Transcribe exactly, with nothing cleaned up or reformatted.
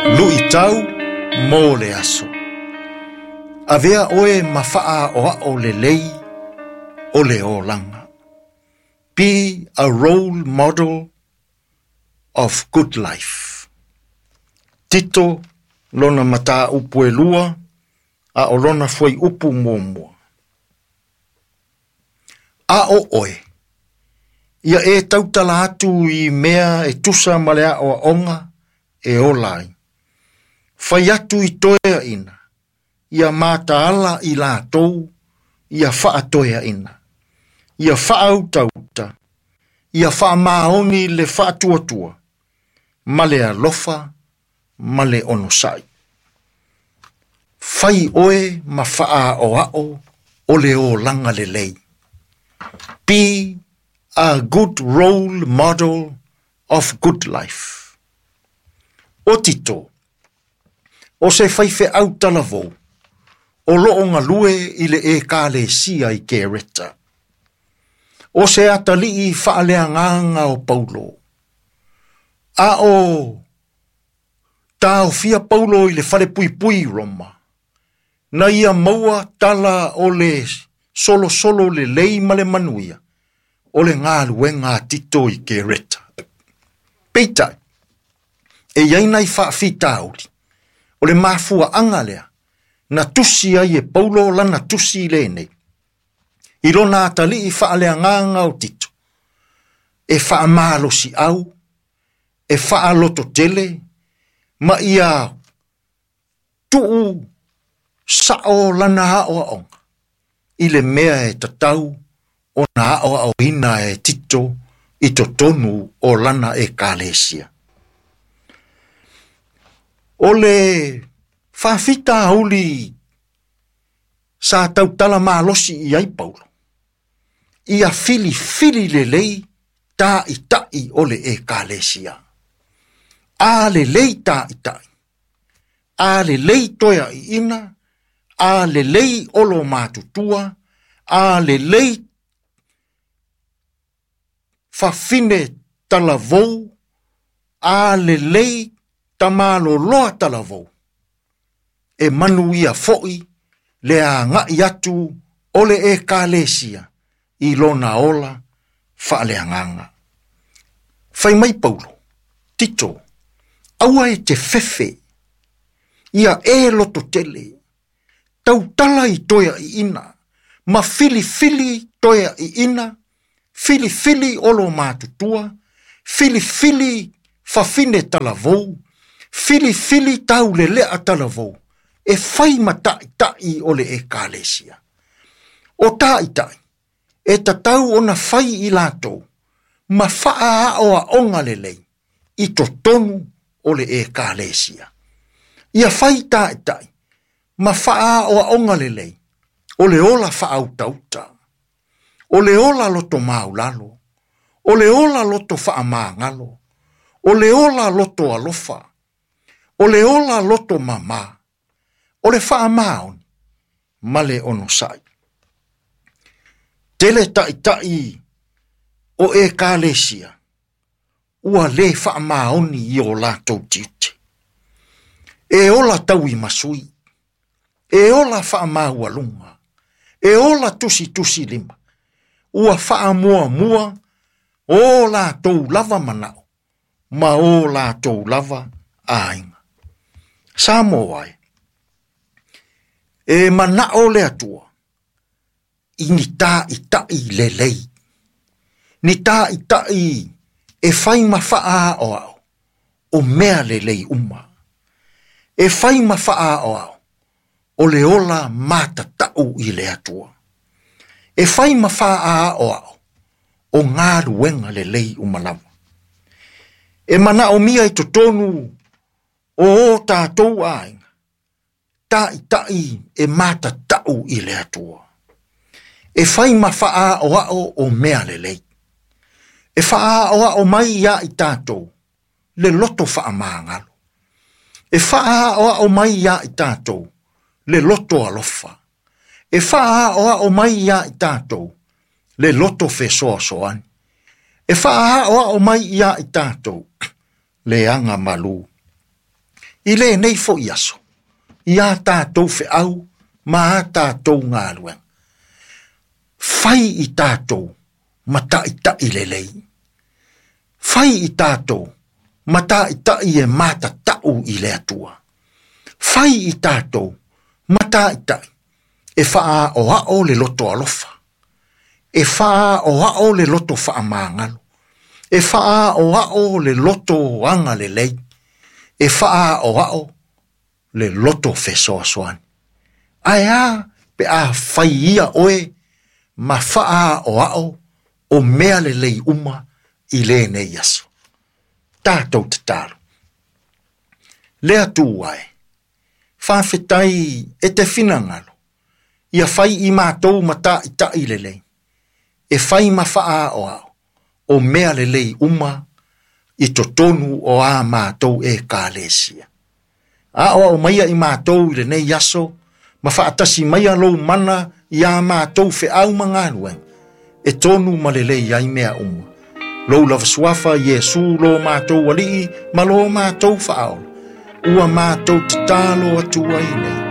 Lui tau mō le aso. A vea oe mawhaa o o le lei o le o langa. Be a role model of good life. Tito lona mata upu e lua, a o lona foi upu mua mua. A o oe. Ia e tautala atu i mea e tusa malea o onga e o lai. Fai atu i toea ina. Ia mataala i la tou, ia faa toea ina. Ia faa utauta. Ia faa maoni le faa tua tua. Male a lofa, male onosai. Fai oe ma faa o ao, o le o langa le lei. Be a good role model of good life. O tito, o se faife au talavou, o loo ngā lue i le e kāle sia i ke reta. O se atali i whaalea nganga o Paulo. A o tau fia Paulo i le whare pui pui Roma. Na ia maua tala o le solo solo le lei male manuia. O le ngā luenga tito i ke reta. Peitai, e iaina i whaafita auri. O le mafua angalea, na tusi ai e Paulo lana tusi le nei. I rona atali i whaalea nganga o tito. E wha malo si au, e wha loto tele, ma ia tuu sao lana hao aonga. I le mea e tatau, o na hao au ina e tito, i to tonu o lana e kālesia. O le whawhita auli sa tautala malosi i ai Paulo. Ia fili fili le lei tā i tai o le e kālesia. A le lei tā i tai. A le lei toia i ina. A le lei olo mātutua. A le lei whawhine talavou. A le lei tamalo loa talavou. E manu ia foi le a ngai atu o le e kālesia i lona ola whaale anganga. Whai mai Paulo, tito, aua e te fefe, ia e loto tele, tautala i toia i ina, ma fili fili toia i ina, fili fili olo mātutua, fili fili whawhine talavou, fili fili tau le lea talavou, e whai matai tai o le e kālesia. O tai tai, e tatau ona whai i lātou, ma whaa o a onga le lei, i to tonu o le e kālesia. Ia whai tai tai, ma whaa o a onga le lei, o le ola wha utauta, o le ola loto maulalo, o le ola loto wha maangalo, o le ola loto alofa, o le ola loto mama, o le wha maoni, male ono sai. Tele tai tai o e kālesia, ua le wha maoni i o lātou tiute. E ola tau i masui, e ola wha maua lunga, e ola tusi tusi lima, ua wha mua mua, o lātou lava manao, ma o lātou lava ainga. Samo ai. E manao le atua, i ni tā i tai le lei. Ni tā i tai e whai ma wha o au, o mea le lei uma. E whai ma wha o au, o le ola mata tau i le atua. E whai ma wha o au, o ngā ruenga le lei umalawa. E mana o mia i to tonu, o o tātou ainga. Ta i tai e mata tau i le atua. E whai ma wha o ao o mea le lei. E wha o ao mai ia i tātou, le loto wha maangalo. E wha o ao mai ia i tātou, le loto alofa. E wha o ao mai ia i tātou, le loto fe soa soani. E wha o ao mai ia i tātou, le anga malu. I le nei fo i aso. Ia tātou fe au, ma tātou ngā luenga. Fai i tātou, mata i ta i lelei. Fai i tātou, mata i ta i e mata tau i le atua. Fai i tātou, mata i ta e faa o hao le loto alofa. E faa o hao le loto faa maangalo. E faa o hao le loto anga le lei. E faa o hao le loto fesoa soani. Aia pe a fai ia oe ma faa o hao o mea le lei uma i le ne yaso. Tātou te tāru. Lea tū ai. Whawhetai e te whinangalo. Ia fai i mātou mata i ta i le lei. E fai ma faa o hao o mea le lei uma i to tonu o a mātou e kālesia. A o o maia i mātou i le nei yaso, ma whaatasi maia lou mana i a mātou fe au manganueng, e tonu ma le lei ai mea uma. Lou lava suafa Yesu lo mātou alii, ma lo mātou whaao, ua mātou te tālo atua i nei.